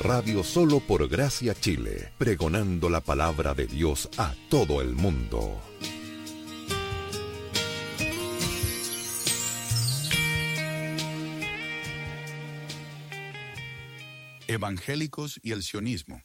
Radio Solo por Gracia Chile, pregonando la palabra de Dios a todo el mundo. Evangélicos y el sionismo.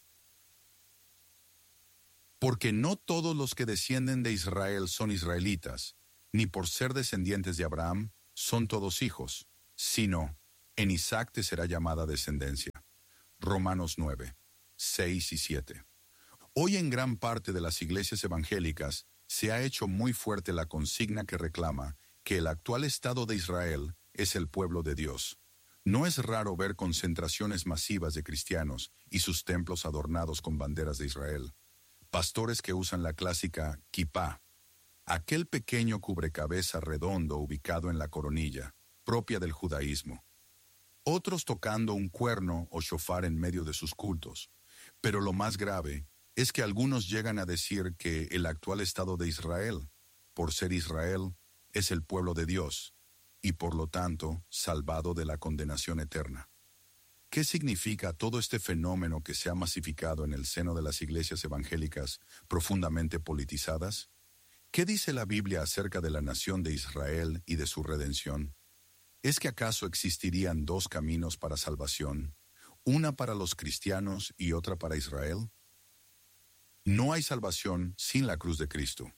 Porque no todos los que descienden de Israel son israelitas, ni por ser descendientes de Abraham son todos hijos, sino en Isaac te será llamada descendencia. Romanos 9, 6 y 7. Hoy en gran parte de las iglesias evangélicas se ha hecho muy fuerte la consigna que reclama que el actual Estado de Israel es el pueblo de Dios. No es raro ver concentraciones masivas de cristianos y sus templos adornados con banderas de Israel. Pastores que usan la clásica kipá, aquel pequeño cubrecabeza redondo ubicado en la coronilla, propia del judaísmo. Otros tocando un cuerno o shofar en medio de sus cultos. Pero lo más grave es que algunos llegan a decir que el actual Estado de Israel, por ser Israel, es el pueblo de Dios, y por lo tanto, salvado de la condenación eterna. ¿Qué significa todo este fenómeno que se ha masificado en el seno de las iglesias evangélicas profundamente politizadas? ¿Qué dice la Biblia acerca de la nación de Israel y de su redención? ¿Es que acaso existirían dos caminos para salvación, una para los cristianos y otra para Israel? No hay salvación sin la cruz de Cristo.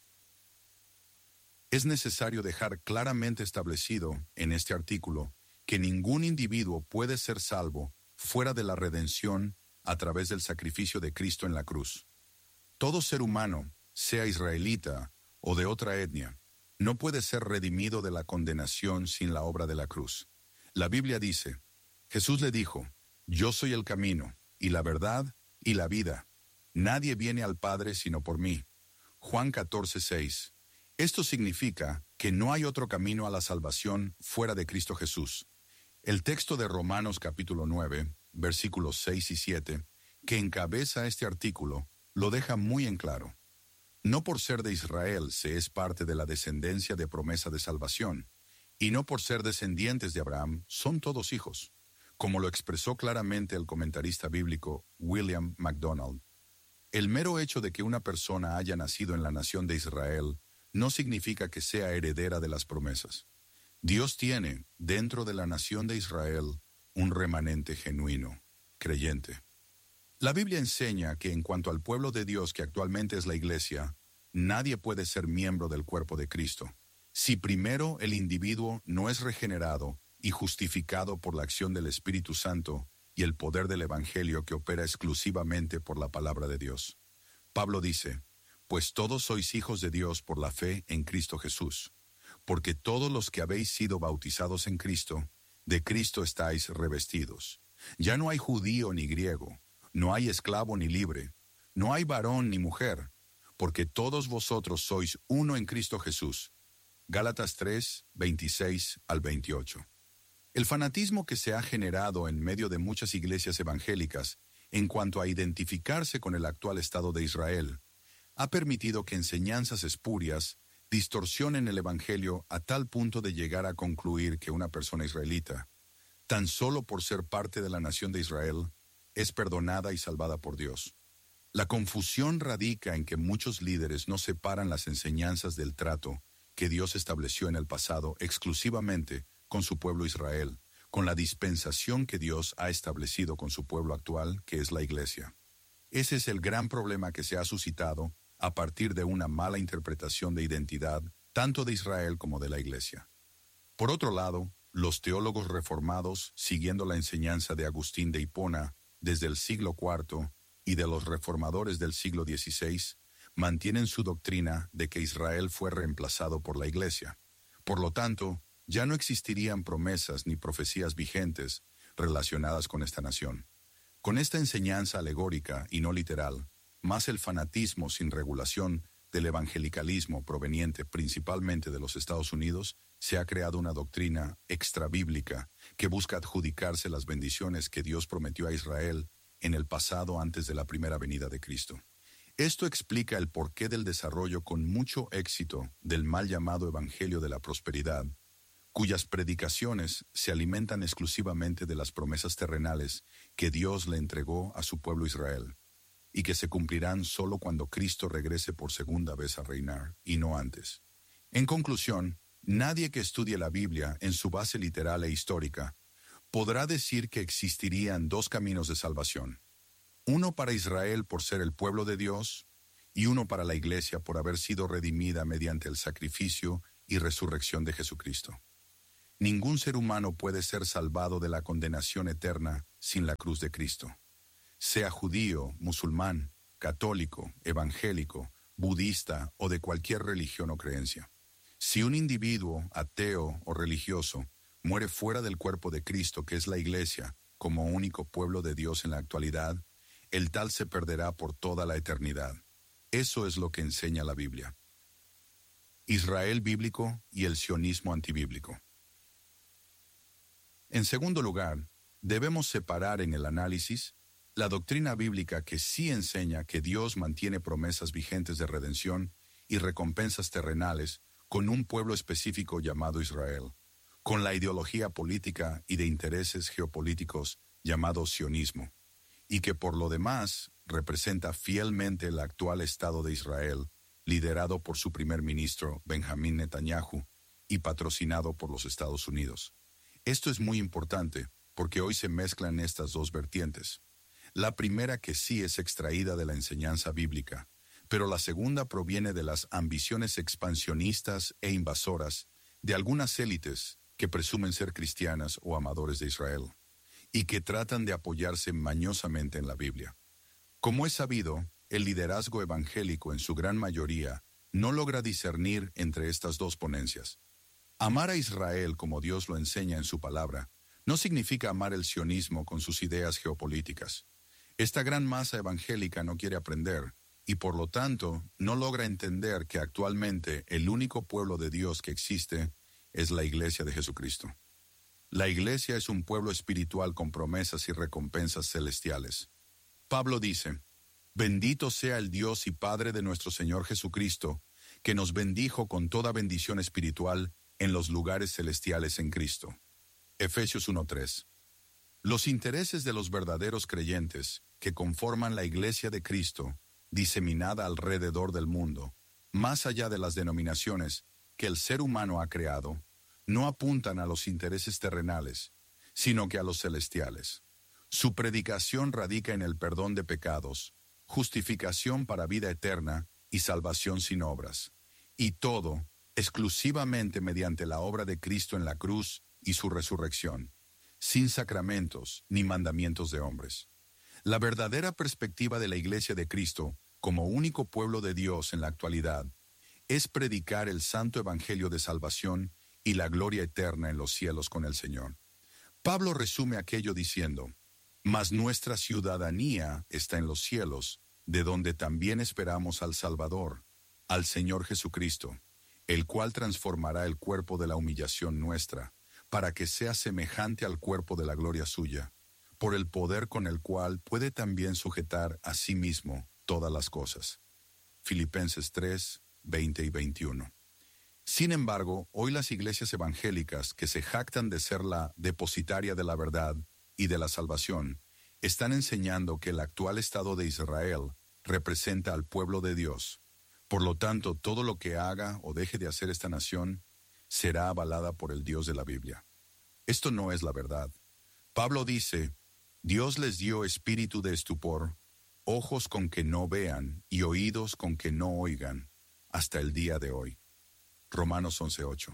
Es necesario dejar claramente establecido en este artículo que ningún individuo puede ser salvo fuera de la redención a través del sacrificio de Cristo en la cruz. Todo ser humano, sea israelita o de otra etnia, no puede ser redimido de la condenación sin la obra de la cruz. La Biblia dice, Jesús le dijo, yo soy el camino, y la verdad, y la vida. Nadie viene al Padre sino por mí. Juan 14:6. Esto significa que no hay otro camino a la salvación fuera de Cristo Jesús. El texto de Romanos capítulo 9, versículos 6 y 7, que encabeza este artículo, lo deja muy en claro. No por ser de Israel se es parte de la descendencia de promesa de salvación, y no por ser descendientes de Abraham son todos hijos, como lo expresó claramente el comentarista bíblico William MacDonald. El mero hecho de que una persona haya nacido en la nación de Israel no significa que sea heredera de las promesas. Dios tiene, dentro de la nación de Israel, un remanente genuino, creyente. La Biblia enseña que en cuanto al pueblo de Dios que actualmente es la iglesia, nadie puede ser miembro del cuerpo de Cristo, si primero el individuo no es regenerado y justificado por la acción del Espíritu Santo y el poder del Evangelio que opera exclusivamente por la palabra de Dios. Pablo dice, pues todos sois hijos de Dios por la fe en Cristo Jesús, porque todos los que habéis sido bautizados en Cristo, de Cristo estáis revestidos. Ya no hay judío ni griego, no hay esclavo ni libre, no hay varón ni mujer, porque todos vosotros sois uno en Cristo Jesús. Gálatas 3, 26 al 28. El fanatismo que se ha generado en medio de muchas iglesias evangélicas en cuanto a identificarse con el actual Estado de Israel ha permitido que enseñanzas espurias distorsionen el Evangelio a tal punto de llegar a concluir que una persona israelita, tan solo por ser parte de la nación de Israel, es perdonada y salvada por Dios. La confusión radica en que muchos líderes no separan las enseñanzas del trato que Dios estableció en el pasado exclusivamente con su pueblo Israel, con la dispensación que Dios ha establecido con su pueblo actual, que es la Iglesia. Ese es el gran problema que se ha suscitado a partir de una mala interpretación de identidad, tanto de Israel como de la Iglesia. Por otro lado, los teólogos reformados, siguiendo la enseñanza de Agustín de Hipona desde el siglo IV y de los reformadores del siglo XVI, mantienen su doctrina de que Israel fue reemplazado por la Iglesia. Por lo tanto, ya no existirían promesas ni profecías vigentes relacionadas con esta nación. Con esta enseñanza alegórica y no literal, más el fanatismo sin regulación del evangelicalismo proveniente principalmente de los Estados Unidos, se ha creado una doctrina extrabíblica que busca adjudicarse las bendiciones que Dios prometió a Israel en el pasado antes de la primera venida de Cristo. Esto explica el porqué del desarrollo con mucho éxito del mal llamado Evangelio de la Prosperidad, cuyas predicaciones se alimentan exclusivamente de las promesas terrenales que Dios le entregó a su pueblo Israel, y que se cumplirán solo cuando Cristo regrese por segunda vez a reinar, y no antes. En conclusión, nadie que estudie la Biblia en su base literal e histórica podrá decir que existirían dos caminos de salvación: uno para Israel por ser el pueblo de Dios, y uno para la Iglesia por haber sido redimida mediante el sacrificio y resurrección de Jesucristo. Ningún ser humano puede ser salvado de la condenación eterna sin la cruz de Cristo. Sea judío, musulmán, católico, evangélico, budista o de cualquier religión o creencia. Si un individuo, ateo o religioso, muere fuera del cuerpo de Cristo, que es la Iglesia, como único pueblo de Dios en la actualidad, el tal se perderá por toda la eternidad. Eso es lo que enseña la Biblia. Israel bíblico y el sionismo antibíblico. En segundo lugar, debemos separar en el análisis la doctrina bíblica que sí enseña que Dios mantiene promesas vigentes de redención y recompensas terrenales con un pueblo específico llamado Israel, con la ideología política y de intereses geopolíticos llamado sionismo, y que por lo demás representa fielmente el actual Estado de Israel, liderado por su primer ministro Benjamín Netanyahu y patrocinado por los Estados Unidos. Esto es muy importante porque hoy se mezclan estas dos vertientes. La primera que sí es extraída de la enseñanza bíblica, pero la segunda proviene de las ambiciones expansionistas e invasoras de algunas élites que presumen ser cristianas o amadores de Israel, y que tratan de apoyarse mañosamente en la Biblia. Como es sabido, el liderazgo evangélico en su gran mayoría no logra discernir entre estas dos ponencias. Amar a Israel como Dios lo enseña en su palabra no significa amar el sionismo con sus ideas geopolíticas. Esta gran masa evangélica no quiere aprender y por lo tanto no logra entender que actualmente el único pueblo de Dios que existe es la Iglesia de Jesucristo. La Iglesia es un pueblo espiritual con promesas y recompensas celestiales. Pablo dice: «Bendito sea el Dios y Padre de nuestro Señor Jesucristo, que nos bendijo con toda bendición espiritual en los lugares celestiales en Cristo». Efesios 1:3. Los intereses de los verdaderos creyentes que conforman la Iglesia de Cristo, diseminada alrededor del mundo, más allá de las denominaciones que el ser humano ha creado, no apuntan a los intereses terrenales, sino que a los celestiales. Su predicación radica en el perdón de pecados, justificación para vida eterna y salvación sin obras, y todo exclusivamente mediante la obra de Cristo en la cruz y su resurrección, sin sacramentos ni mandamientos de hombres. La verdadera perspectiva de la Iglesia de Cristo, como único pueblo de Dios en la actualidad, es predicar el santo evangelio de salvación y la gloria eterna en los cielos con el Señor. Pablo resume aquello diciendo: «Mas nuestra ciudadanía está en los cielos, de donde también esperamos al Salvador, al Señor Jesucristo, el cual transformará el cuerpo de la humillación nuestra, para que sea semejante al cuerpo de la gloria suya, por el poder con el cual puede también sujetar a sí mismo todas las cosas». Filipenses 3, 20 y 21. Sin embargo, hoy las iglesias evangélicas, que se jactan de ser la depositaria de la verdad y de la salvación, están enseñando que el actual Estado de Israel representa al pueblo de Dios. Por lo tanto, todo lo que haga o deje de hacer esta nación será avalada por el Dios de la Biblia. Esto no es la verdad. Pablo dice: «Dios les dio espíritu de estupor, ojos con que no vean y oídos con que no oigan, hasta el día de hoy». Romanos 11:8.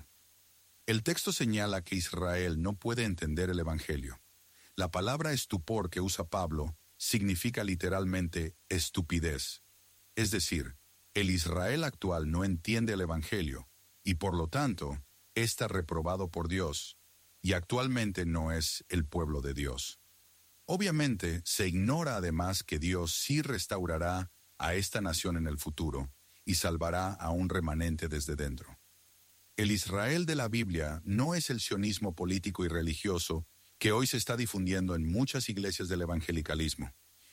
El texto señala que Israel no puede entender el Evangelio. La palabra estupor que usa Pablo significa literalmente estupidez. Es decir, el Israel actual no entiende el Evangelio y por lo tanto está reprobado por Dios y actualmente no es el pueblo de Dios. Obviamente se ignora además que Dios sí restaurará a esta nación en el futuro y salvará a un remanente desde dentro. El Israel de la Biblia no es el sionismo político y religioso que hoy se está difundiendo en muchas iglesias del evangelicalismo.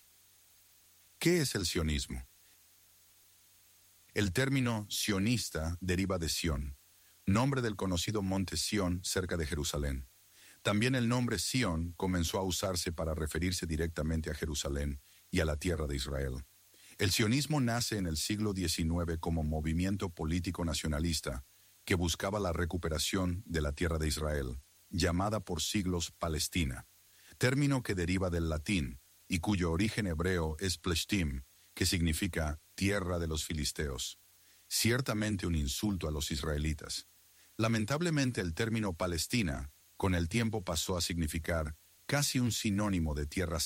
¿Qué es el sionismo? El término sionista deriva de Sión, nombre del conocido monte Sión cerca de Jerusalén. También el nombre Sión comenzó a usarse para referirse directamente a Jerusalén y a la tierra de Israel. El sionismo nace en el siglo XIX como movimiento político nacionalista que buscaba la recuperación de la tierra de Israel, llamada por siglos Palestina, término que deriva del latín y cuyo origen hebreo es pleshtim, que significa tierra de los filisteos. Ciertamente un insulto a los israelitas. Lamentablemente el término Palestina con el tiempo pasó a significar casi un sinónimo de tierra